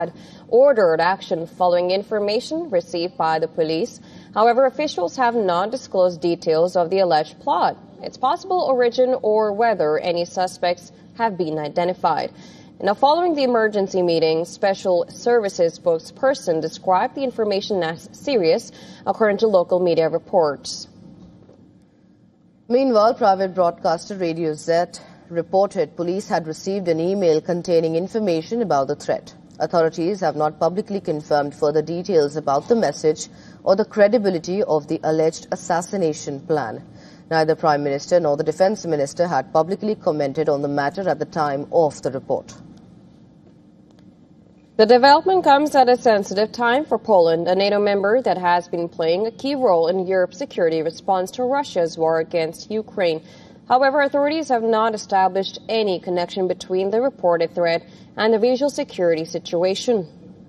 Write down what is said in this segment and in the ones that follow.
ordered action following information received by the police. However, officials have not disclosed details of the alleged plot, its possible origin, or whether any suspects have been identified. Now, following the emergency meeting, Special Services spokesperson described the information as serious, according to local media reports. Meanwhile, private broadcaster Radio Z reported police had received an email containing information about the threat. Authorities have not publicly confirmed further details about the message or the credibility of the alleged assassination plan. Neither Prime Minister nor the Defence Minister had publicly commented on the matter at the time of the report. The development comes at a sensitive time for Poland, a NATO member that has been playing a key role in Europe's security response to Russia's war against Ukraine. However, authorities have not established any connection between the reported threat and the regional security situation.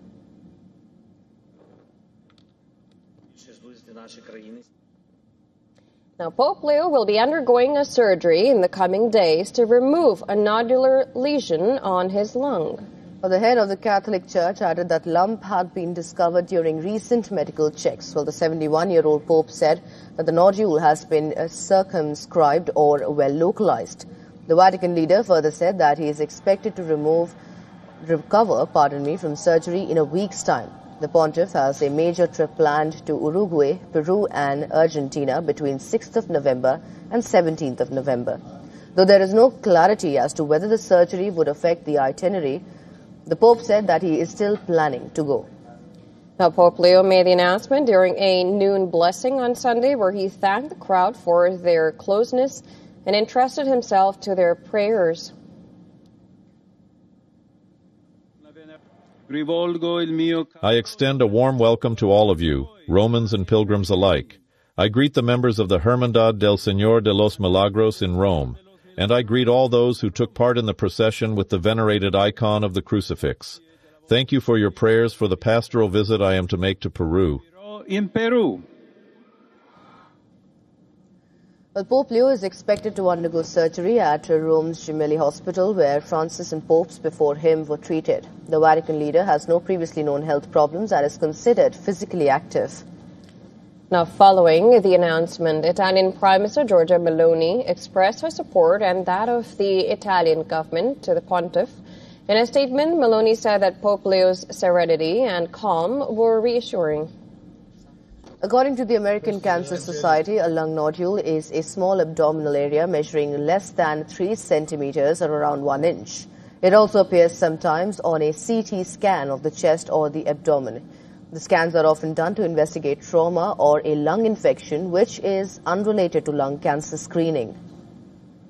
Now, Pope Leo will be undergoing a surgery in the coming days to remove a nodular lesion on his lung. The head of the Catholic Church added that lump had been discovered during recent medical checks. Well, the 71-year-old Pope said that the nodule has been circumscribed or well localized. The Vatican leader further said that he is expected to recover from surgery in a week's time. The pontiff has a major trip planned to Uruguay, Peru and Argentina between 6th of November and 17th of November. Though there is no clarity as to whether the surgery would affect the itinerary, the Pope said that he is still planning to go. Now, Pope Leo made the announcement during a noon blessing on Sunday, where he thanked the crowd for their closeness and entrusted himself to their prayers. I extend a warm welcome to all of you, Romans and pilgrims alike. I greet the members of the Hermandad del Señor de los Milagros in Rome, and I greet all those who took part in the procession with the venerated icon of the crucifix. Thank you for your prayers for the pastoral visit I am to make to Peru. Well, Pope Leo is expected to undergo surgery at Rome's Gemelli Hospital, where Francis and popes before him were treated. The Vatican leader has no previously known health problems and is considered physically active. Now, following the announcement, Italian Prime Minister Giorgia Meloni expressed her support and that of the Italian government to the pontiff. In a statement, Meloni said that Pope Leo's serenity and calm were reassuring. According to the American Cancer Society, a lung nodule is a small abdominal area measuring less than 3 centimeters or around 1 inch. It also appears sometimes on a CT scan of the chest or the abdomen. The scans are often done to investigate trauma or a lung infection, which is unrelated to lung cancer screening.